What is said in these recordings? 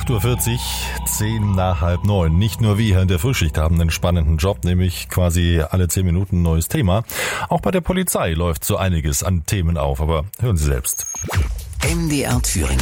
8:40 Uhr, 8:10 Nicht nur wir hier in der Frühschicht haben einen spannenden Job, nämlich quasi alle 10 Minuten ein neues Thema. Auch bei der Polizei läuft so einiges an Themen auf, aber hören Sie selbst. MDR Thüringen.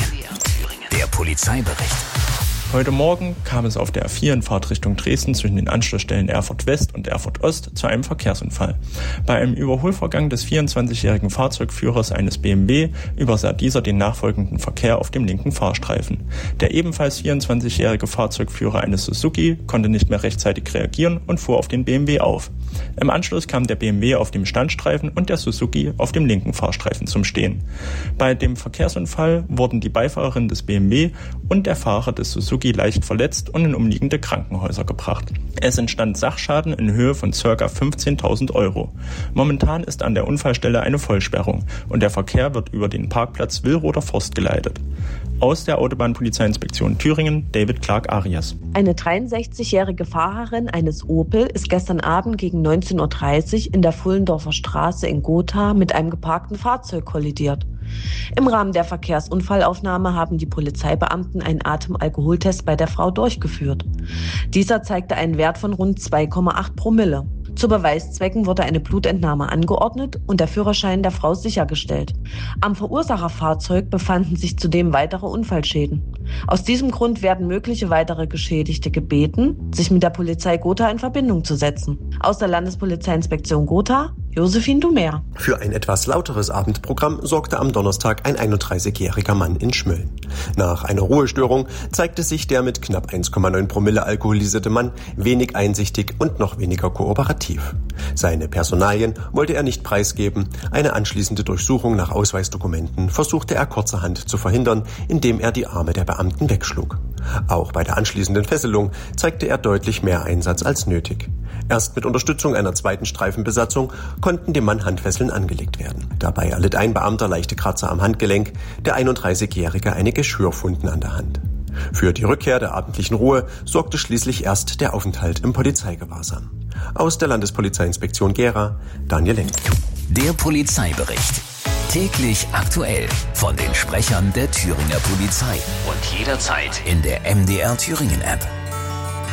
Der Polizeibericht. Heute Morgen kam es auf der A4 in Fahrtrichtung Dresden zwischen den Anschlussstellen Erfurt West und Erfurt Ost zu einem Verkehrsunfall. Bei einem Überholvorgang des 24-jährigen Fahrzeugführers eines BMW übersah dieser den nachfolgenden Verkehr auf dem linken Fahrstreifen. Der ebenfalls 24-jährige Fahrzeugführer eines Suzuki konnte nicht mehr rechtzeitig reagieren und fuhr auf den BMW auf. Im Anschluss kam der BMW auf dem Standstreifen und der Suzuki auf dem linken Fahrstreifen zum Stehen. Bei dem Verkehrsunfall wurden die Beifahrerin des BMW und der Fahrer des Suzuki leicht verletzt und in umliegende Krankenhäuser gebracht. Es entstand Sachschaden in Höhe von ca. 15.000 Euro. Momentan ist an der Unfallstelle eine Vollsperrung und der Verkehr wird über den Parkplatz Willroder Forst geleitet. Aus der Autobahnpolizeiinspektion Thüringen, David Clark-Arias. Eine 63-jährige Fahrerin eines Opel ist gestern Abend gegen 19:30 Uhr in der Fullendorfer Straße in Gotha mit einem geparkten Fahrzeug kollidiert. Im Rahmen der Verkehrsunfallaufnahme haben die Polizeibeamten einen Atemalkoholtest bei der Frau durchgeführt. Dieser zeigte einen Wert von rund 2,8 Promille. Zu Beweiszwecken wurde eine Blutentnahme angeordnet und der Führerschein der Frau sichergestellt. Am Verursacherfahrzeug befanden sich zudem weitere Unfallschäden. Aus diesem Grund werden mögliche weitere Geschädigte gebeten, sich mit der Polizei Gotha in Verbindung zu setzen. Aus der Landespolizeiinspektion Gotha, Josephine Dumer. Für ein etwas lauteres Abendprogramm sorgte am Donnerstag ein 31-jähriger Mann in Schmölln. Nach einer Ruhestörung zeigte sich der mit knapp 1,9 Promille alkoholisierte Mann wenig einsichtig und noch weniger kooperativ. Seine Personalien wollte er nicht preisgeben. Eine anschließende Durchsuchung nach Ausweisdokumenten versuchte er kurzerhand zu verhindern, indem er die Arme der Beamten wegschlug. Auch bei der anschließenden Fesselung zeigte er deutlich mehr Einsatz als nötig. Erst mit Unterstützung einer zweiten Streifenbesatzung konnten dem Mann Handfesseln angelegt werden. Dabei erlitt ein Beamter leichte Kratzer am Handgelenk, der 31-Jährige einige Schürfwunden an der Hand. Für die Rückkehr der abendlichen Ruhe sorgte schließlich erst der Aufenthalt im Polizeigewahrsam. Aus der Landespolizeiinspektion Gera, Daniel Lenk. Der Polizeibericht. Täglich aktuell von den Sprechern der Thüringer Polizei und jederzeit in der MDR Thüringen App.